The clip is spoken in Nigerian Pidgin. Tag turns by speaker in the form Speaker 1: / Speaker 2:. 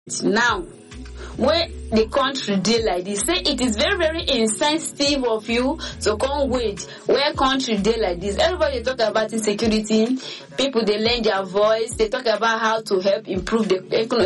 Speaker 1: now where the country dey like this, say it is very very insensitive of you to come wait where country dey like this. Everybody dey talk about insecurity, people dey lend their voice, they talk about how to help improve the